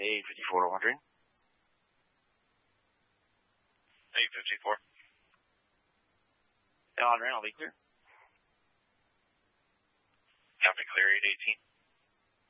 A54 wondering. A54. On rail, I'll be clear. Copy, clear 818.